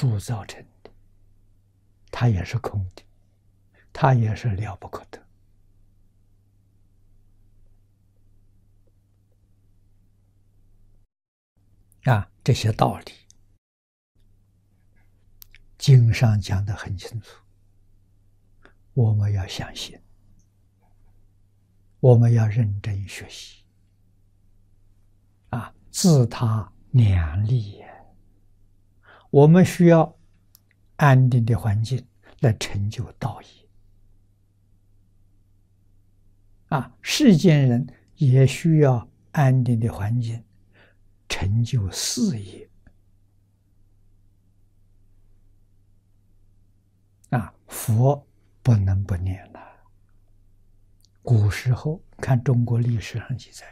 铸造成的，它也是空的，它也是了不可得。这些道理，经上讲得很清楚，我们要相信，我们要认真学习。自他两利也。我们需要安定的环境来成就道业。世间人也需要安定的环境成就事业。佛不能不念了。古时候看中国历史上记载，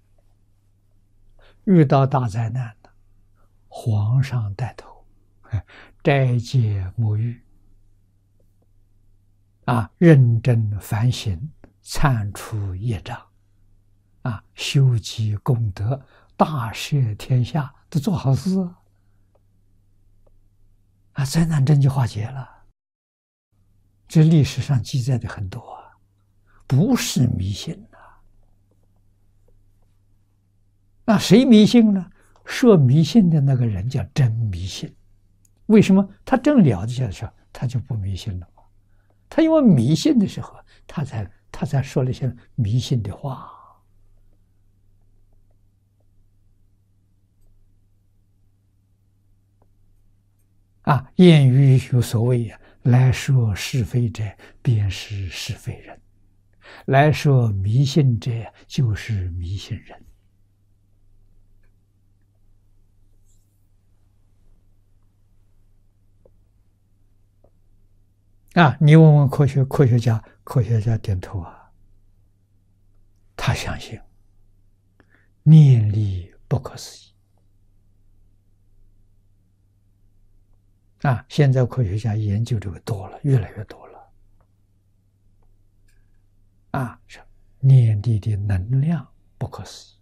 遇到大灾难的，皇上带头，斋戒沐浴，认真反省，铲除业障，修积功德，大赦天下，都做好事灾难真就化解了。这历史上记载的很多不是迷信那谁迷信呢？说迷信的那个人叫真迷信。为什么？他真了解的时候，他就不迷信了。他因为迷信的时候，他才说了一些迷信的话。谚语有所谓来说是非者，便是是非人；来说迷信者，就是迷信人。你问问科学家点头他相信念力不可思议。现在科学家研究这个多了，越来越多了。念力的能量不可思议。